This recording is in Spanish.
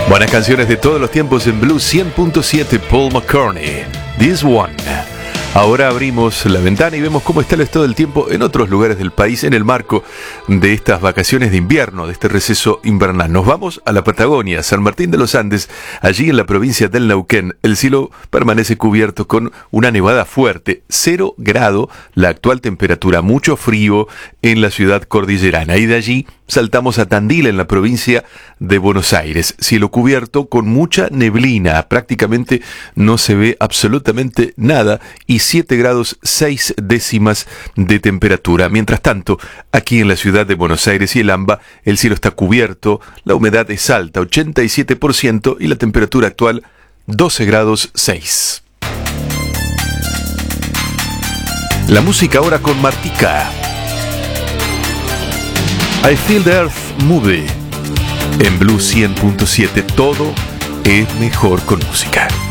Buenas canciones de todos los tiempos en Blue 100.7, Paul McCartney, This One. Ahora abrimos la ventana y vemos cómo está el estado del tiempo en otros lugares del país en el marco de estas vacaciones de invierno, de este receso invernal. Nos vamos a la Patagonia, San Martín de los Andes. Allí en la provincia del Neuquén, el cielo permanece cubierto con una nevada fuerte, 0 grado, la actual temperatura, mucho frío en la ciudad cordillerana. Y de allí saltamos a Tandil, en la provincia de Buenos Aires. Cielo cubierto con mucha neblina, prácticamente no se ve absolutamente nada y 7 grados 6 décimas de temperatura. Mientras tanto, aquí en la ciudad de Buenos Aires y el AMBA, el cielo está cubierto, la humedad es alta, 87%, y la temperatura actual 12 grados 6. La música ahora con Martica. I Feel the Earth Move. En Blue 100.7 todo es mejor con música.